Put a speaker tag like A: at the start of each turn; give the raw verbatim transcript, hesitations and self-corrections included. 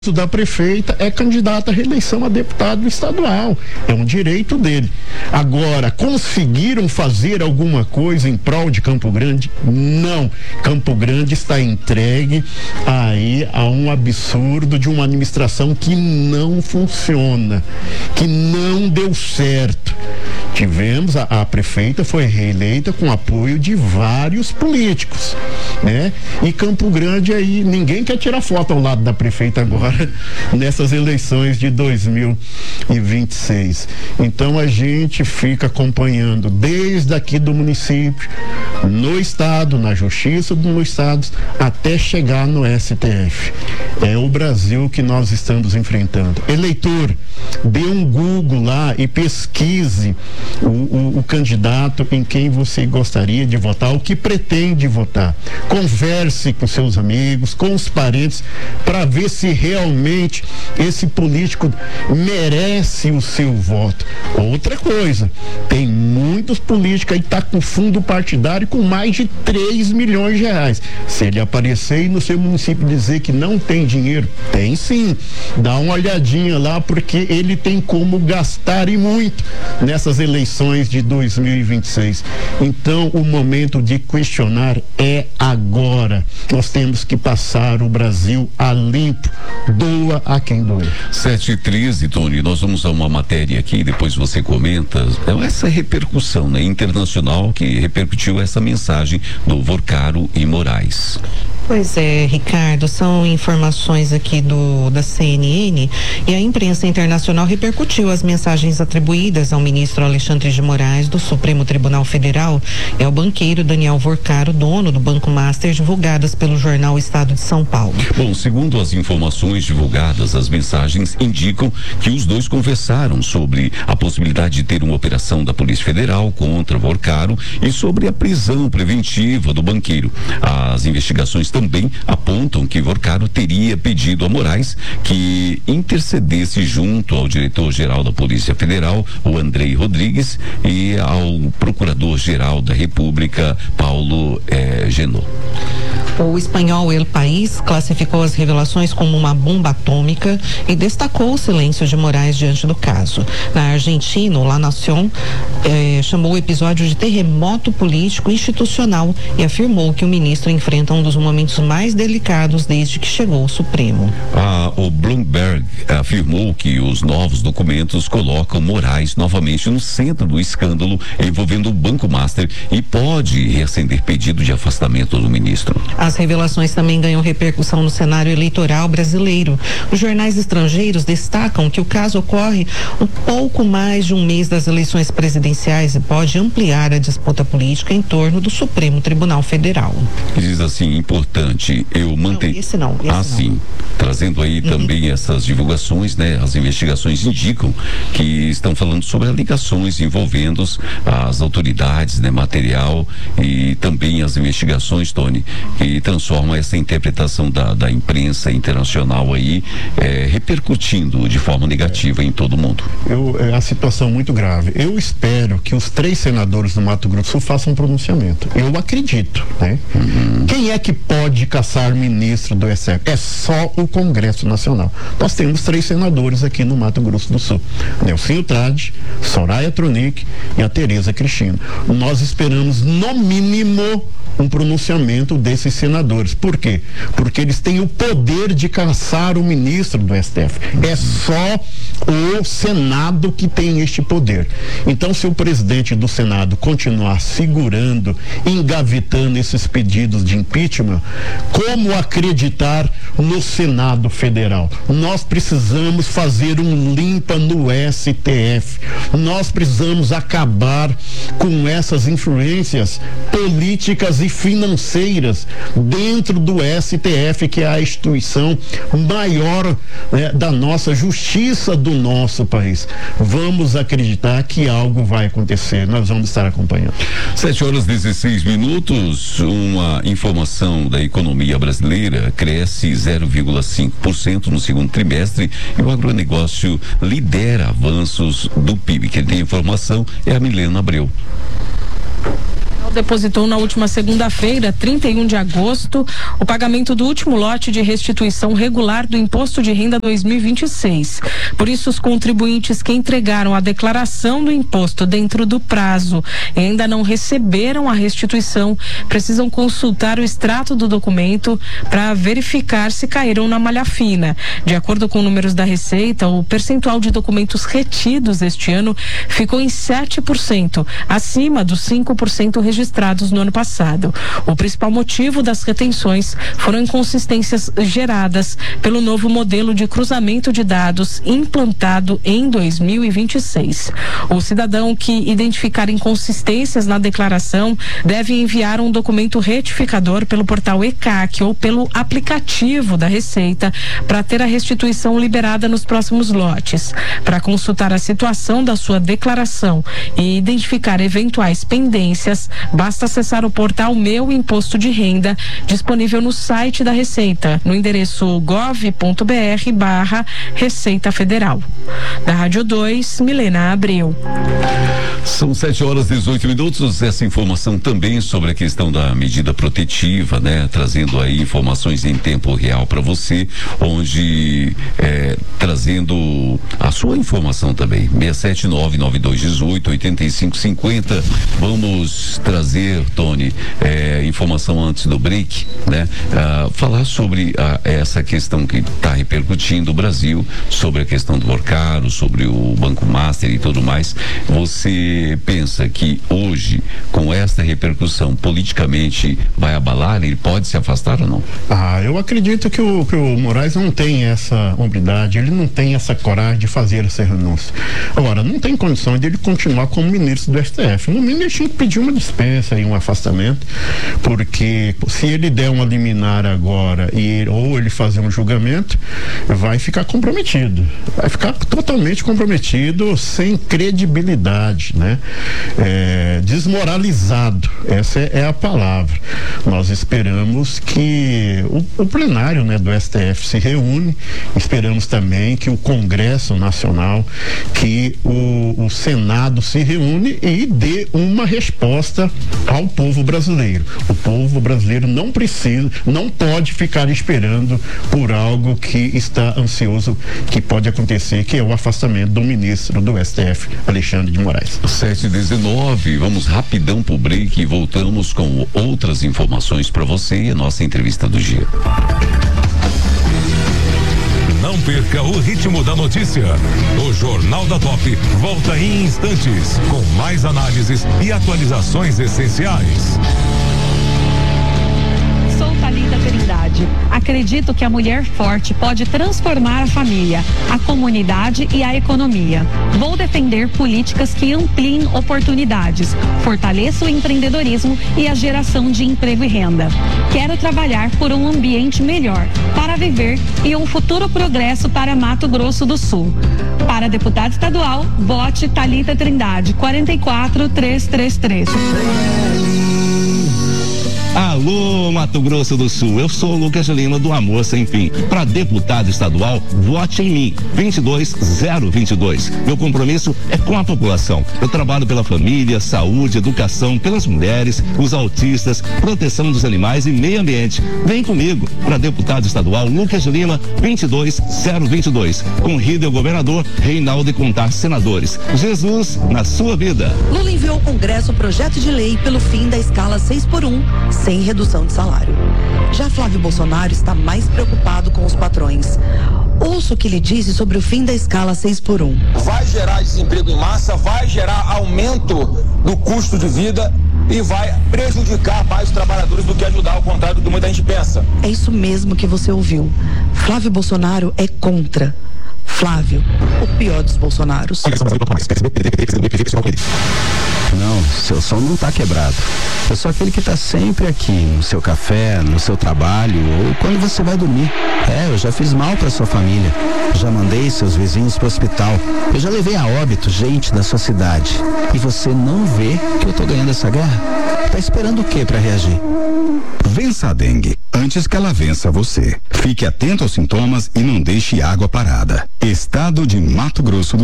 A: da prefeita é candidata à reeleição a deputado estadual, é um direito dele. Agora, conseguiram fazer alguma coisa em prol de Campo Grande? Não. Campo Grande está entregue aí a um absurdo de uma administração que não funciona, que não deu certo. Tivemos, a, a prefeita foi reeleita com apoio de vários políticos, né? E Campo Grande aí, ninguém quer tirar foto ao lado da prefeita agora, nessas eleições de dois mil e vinte e seis. Então a gente fica acompanhando desde aqui do município, no estado, na justiça do estado, até chegar no S T F. É o Brasil que nós estamos enfrentando. Eleitor, dê um Google lá e pesquise o, o, o candidato em quem você gostaria de votar, o que pretende votar. Converse com seus amigos, com os parentes, para ver se realmente esse político merece o seu voto. Outra coisa, tem muitos políticos aí que tá com fundo partidário com mais de três milhões de reais. Se ele aparecer e no seu município dizer que não tem dinheiro, tem sim. Dá uma olhadinha lá, porque ele tem como gastar e muito nessas eleições de dois mil e vinte e seis. Então, o momento de questionar é agora. Nós temos que passar o Brasil a limpo. Doa a quem doer.
B: sete e treze, Tony, nós vamos a uma matéria aqui, depois você comenta essa repercussão, né, internacional que repercutiu essa mensagem do Vorcaro e Moraes.
C: Pois é, Ricardo, são informações aqui do da C N N, e a imprensa internacional repercutiu as mensagens atribuídas ao ministro Alexandre de Moraes do Supremo Tribunal Federal e ao banqueiro Daniel Vorcaro, dono do Banco Master, divulgadas pelo jornal Estado de São Paulo.
B: Bom, segundo as informações divulgadas, as mensagens indicam que os dois conversaram sobre a possibilidade de ter uma operação da Polícia Federal contra Vorcaro e sobre a prisão preventiva do banqueiro. As investigações também apontam que Vorcaro teria pedido a Moraes que intercedesse junto ao diretor-geral da Polícia Federal, o Andrei Rodrigues, e ao procurador-geral da República, Paulo eh, Genot.
C: O espanhol El País classificou as revelações como uma bomba atômica e destacou o silêncio de Moraes diante do caso. Na Argentina, o La Nación eh, chamou o episódio de terremoto político institucional e afirmou que o ministro enfrenta um dos momentos mais delicados desde que chegou ao Supremo.
B: Ah, o Bloomberg afirmou que os novos documentos colocam Moraes novamente no centro do escândalo envolvendo o Banco Master e pode reacender pedido de afastamento do ministro.
C: As revelações também ganham repercussão no cenário eleitoral brasileiro. Os jornais estrangeiros destacam que o caso ocorre um pouco mais de um mês das eleições presidenciais e pode ampliar a disputa política em torno do Supremo Tribunal Federal.
B: Diz assim, importante, eu mantenho...
C: Não, esse não, esse
B: ah, sim.
C: não.
B: Trazendo aí uhum. também essas divulgações, né? As investigações indicam que estão falando sobre alegações envolvendo as autoridades, né? Material e também as investigações, Tony, que transformam essa interpretação da, da imprensa internacional aí, é, repercutindo de forma negativa em todo o mundo.
A: Eu, é a situação muito grave. Eu espero que os três senadores do Mato Grosso do Sul façam um pronunciamento. Eu acredito, né? Uhum. Quem é que pode caçar ministro do S T F? É só o Congresso Nacional. Nós temos três senadores aqui no Mato Grosso do Sul: Nelsinho Trade, Soraya Tronic e a Tereza Cristina. Nós esperamos, no mínimo, um pronunciamento desses senadores. Por quê? Porque eles têm o poder de caçar o ministro do S T F. É só o Senado que tem este poder. Então, se o presidente do Senado continuar segurando, engavetando esses pedidos de impeachment, como acreditar no Senado Federal? Nós precisamos fazer um limpa no S T F. Nós precisamos acabar com essas influências políticas e financeiras dentro do S T F, que é a instituição maior, né, da nossa justiça do nosso país. Vamos acreditar que algo vai acontecer. Nós vamos estar acompanhando.
B: sete horas e dezesseis minutos. Uma informação da economia brasileira: cresce zero vírgula cinco por cento no segundo trimestre e o agronegócio lidera avanços do P I B. Quem tem informação é a Milena Abreu.
D: Depositou na última segunda-feira, trinta e um de agosto, o pagamento do último lote de restituição regular do Imposto de Renda dois mil e vinte e seis. Por isso, os contribuintes que entregaram a declaração do imposto dentro do prazo e ainda não receberam a restituição precisam consultar o extrato do documento para verificar se caíram na malha fina. De acordo com números da Receita, o percentual de documentos retidos este ano ficou em sete por cento, acima dos cinco por cento registrados registrados no ano passado. O principal motivo das retenções foram inconsistências geradas pelo novo modelo de cruzamento de dados implantado em dois mil e vinte e seis. O cidadão que identificar inconsistências na declaração deve enviar um documento retificador pelo portal E C A C ou pelo aplicativo da Receita para ter a restituição liberada nos próximos lotes. Para consultar a situação da sua declaração e identificar eventuais pendências, basta acessar o portal Meu Imposto de Renda, disponível no site da Receita, no endereço gov.br barra Receita Federal. Da Rádio dois, Milena Abreu.
B: São sete horas e dezoito minutos. Essa informação também sobre a questão da medida protetiva, né? Trazendo aí informações em tempo real para você, onde é, trazendo a sua informação também. seis sete nove nove dois um oito oito cinco cinco zero. Vamos trazer, Tony, é, informação antes do break, né? Ah, falar sobre ah, essa questão que está repercutindo o Brasil, sobre a questão do Vorcaro, sobre o Banco Master e tudo mais. Você pensa que hoje, com esta repercussão, politicamente vai abalar? Ele pode se afastar ou não?
A: Ah, eu acredito que o, que o Moraes não tem essa hombridade, ele não tem essa coragem de fazer essa renúncia. Agora, não tem condição de ele continuar como ministro do S T F. No mínimo, ele tinha que pedir uma dispensa e um afastamento, porque se ele der uma liminar agora e, ou ele fazer um julgamento, vai ficar comprometido. Vai ficar totalmente comprometido, sem credibilidade, né? É, desmoralizado, essa é, é a palavra. Nós esperamos que o, o plenário, né, do S T F se reúne, esperamos também que o Congresso Nacional, que o, o Senado se reúne e dê uma resposta ao povo brasileiro. O povo brasileiro não precisa, não pode ficar esperando por algo que está ansioso, que pode acontecer, que é o afastamento do ministro do S T F, Alexandre de Moraes.
B: sete e dezenove, vamos rapidão pro break e voltamos com outras informações para você e a nossa entrevista do dia.
E: Não perca o ritmo da notícia. O Jornal da Top volta em instantes com mais análises e atualizações essenciais.
F: Sou Thalita Trindade. Acredito que a mulher forte pode transformar a família, a comunidade e a economia. Vou defender políticas que ampliem oportunidades, fortaleçam o empreendedorismo e a geração de emprego e renda. Quero trabalhar por um ambiente melhor para viver e um futuro progresso para Mato Grosso do Sul. Para deputado estadual, vote Thalita Trindade, quatro quatro três três três.
G: Alô, Mato Grosso do Sul, eu sou o Lucas Lima do Amor Sem Fim. Para deputado estadual, vote em mim, vinte e dois zero vinte e dois. Meu compromisso é com a população. Eu trabalho pela família, saúde, educação, pelas mulheres, os autistas, proteção dos animais e meio ambiente. Vem comigo. Para deputado estadual, Lucas Lima, vinte e dois zero vinte e dois. Com Rídel governador, Reinaldo e Contar senadores. Jesus na sua vida.
H: Lula enviou ao Congresso o projeto de lei pelo fim da escala seis por um, sem redução de salário. Já Flávio Bolsonaro está mais preocupado com os patrões. Ouça o que ele disse sobre o fim da escala seis por um.
I: Vai gerar desemprego em massa, vai gerar aumento do custo de vida e vai prejudicar mais os trabalhadores do que ajudar, ao contrário do que muita gente pensa.
H: É isso mesmo que você ouviu. Flávio Bolsonaro é contra. Flávio, o pior dos Bolsonaros.
J: Não, seu som não tá quebrado. Eu sou aquele que tá sempre aqui, no seu café, no seu trabalho ou quando você vai dormir. É, eu já fiz mal pra sua família. Já mandei seus vizinhos pro hospital. Eu já levei a óbito gente da sua cidade. E você não vê que eu tô ganhando essa guerra? Tá esperando o quê pra reagir?
K: Vença a dengue antes que ela vença você. Fique atento aos sintomas e não deixe água parada. Estado de Mato Grosso do